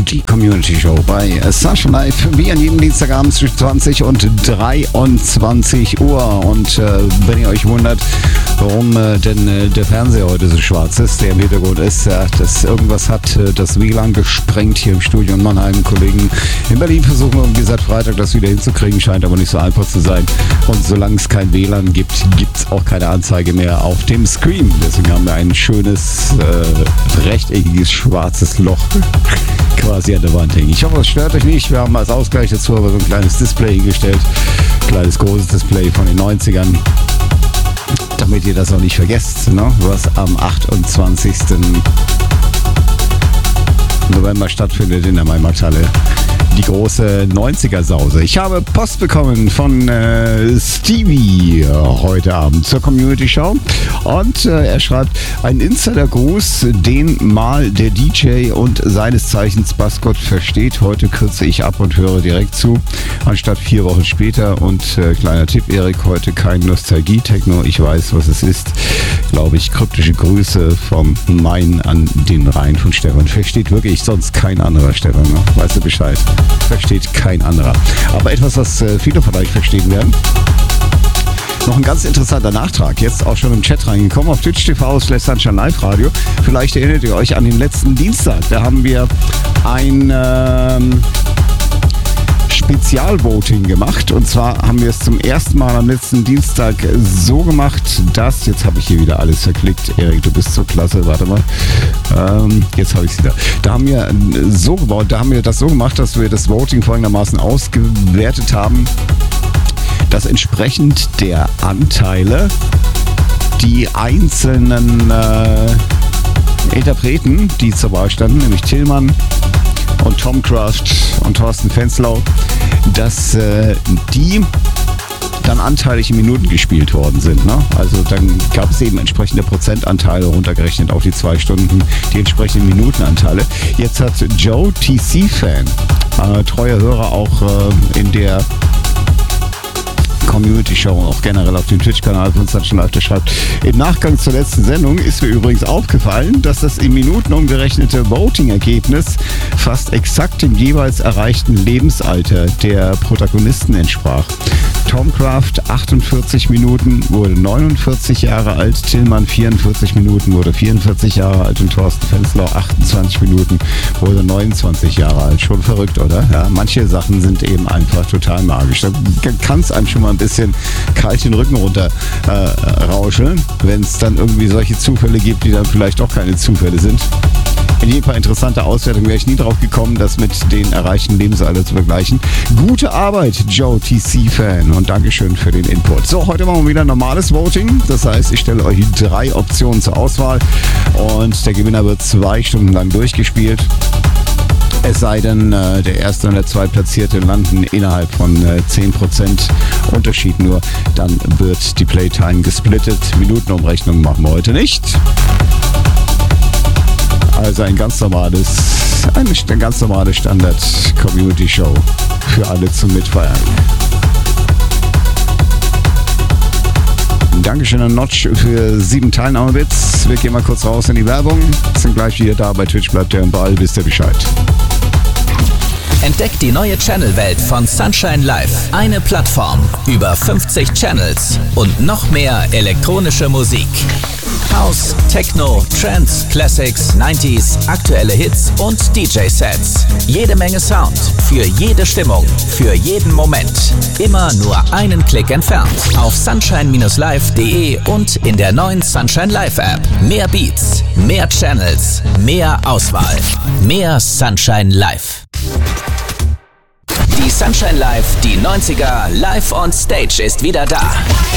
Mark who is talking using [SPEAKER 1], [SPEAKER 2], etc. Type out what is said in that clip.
[SPEAKER 1] Die Community Show bei Sunshine Live, wie an jedem Dienstagabend zwischen 20 und 23 Uhr. Und wenn ihr euch wundert, warum denn der Fernseher heute so schwarz ist, der im Hintergrund ist, dass irgendwas hat das WLAN gesprengt hier im Studio in Mannheim. Kollegen in Berlin versuchen irgendwie seit Freitag das wieder hinzukriegen, scheint aber nicht so einfach zu sein. Und solange es kein WLAN gibt, gibt es auch keine Anzeige mehr auf dem Screen. Deswegen haben wir ein schönes, rechteckiges, schwarzes Loch quasi an der Wand hängen. Ich hoffe, es stört euch nicht. Wir haben als Ausgleich dazu aber so ein kleines Display hingestellt. Kleines, großes Display von den 90ern. Damit ihr das auch nicht vergesst, ne? Was am 28. November stattfindet in der Maimarkthalle. Die große 90er-Sause. Ich habe Post bekommen von Stevie heute Abend zur Community Show und er schreibt, ein Insider-Gruß, den mal der DJ und seines Zeichens Baskott versteht. Heute kürze ich ab und höre direkt zu, anstatt 4 Wochen später. Und kleiner Tipp, Erik, heute kein Nostalgie-Techno. Ich weiß, was es ist. Glaube ich, kryptische Grüße vom Main an den Rhein von Stefan. Versteht wirklich sonst kein anderer, Stefan. Ne? Weißt du Bescheid? Versteht kein anderer. Aber etwas, was viele von euch verstehen werden. Noch ein ganz interessanter Nachtrag, jetzt auch schon im Chat reingekommen, auf twitch.tv/Sunshine Live Radio. Vielleicht erinnert ihr euch an den letzten Dienstag. Da haben wir ein Spezialvoting gemacht. Und zwar haben wir es zum ersten Mal am letzten Dienstag so gemacht, dass, jetzt habe ich hier wieder alles verklickt. Erik, du bist so klasse, warte mal. Jetzt habe ich es wieder. Da haben wir das so gemacht, dass wir das Voting folgendermaßen ausgewertet haben, dass entsprechend der Anteile die einzelnen Interpreten, die zur Wahl standen, nämlich Tillmann und Tom Kraft und Thorsten Fenslau, dass die dann anteilig in Minuten gespielt worden sind. Ne? Also dann gab es eben entsprechende Prozentanteile runtergerechnet auf die 2 Stunden, die entsprechenden Minutenanteile. Jetzt hat Joe TC-Fan, treuer Hörer auch in der Community Show, auch generell auf dem Twitch-Kanal von Sunshine Live, der schreibt, im Nachgang zur letzten Sendung ist mir übrigens aufgefallen, dass das in Minuten umgerechnete Voting-Ergebnis fast exakt dem jeweils erreichten Lebensalter der Protagonisten entsprach. Tom Kraft 48 Minuten, wurde 49 Jahre alt, Tillmann 44 Minuten, wurde 44 Jahre alt und Thorsten Fenslau 28 Minuten, wurde 29 Jahre alt. Schon verrückt, oder? Ja, manche Sachen sind eben einfach total magisch. Da kann es einem schon mal ein bisschen kalt den Rücken runter rauscheln, wenn es dann irgendwie solche Zufälle gibt, die dann vielleicht doch keine Zufälle sind. In jedem Fall interessante Auswertung, wäre ich nie drauf gekommen, das mit den erreichten Lebensalter zu vergleichen. Gute Arbeit, Joe TC-Fan, und Dankeschön für den Input. So, heute machen wir wieder normales Voting. Das heißt, ich stelle euch 3 Optionen zur Auswahl und der Gewinner wird 2 Stunden lang durchgespielt. Es sei denn, der erste und der zweitplatzierte landen innerhalb von 10% Unterschied nur. Dann wird die Playtime gesplittet. Minutenumrechnung machen wir heute nicht. Also eine ganz normale Standard-Community-Show für alle zum Mitfeiern. Dankeschön an Notch für 7 Teilnahmebits. Wir gehen mal kurz raus in die Werbung. Sind gleich wieder da bei Twitch, bleibt ihr am Ball, wisst ihr Bescheid.
[SPEAKER 2] Entdeckt die neue Channelwelt von Sunshine Live. Eine Plattform, über 50 Channels und noch mehr elektronische Musik. House, Techno, Trance, Classics, 90s, aktuelle Hits und DJ-Sets. Jede Menge Sound, für jede Stimmung, für jeden Moment. Immer nur einen Klick entfernt. Auf sunshine-live.de und in der neuen Sunshine Live App. Mehr Beats, mehr Channels, mehr Auswahl. Mehr Sunshine Live. Die Sunshine Live, die 90er, live on stage ist wieder da.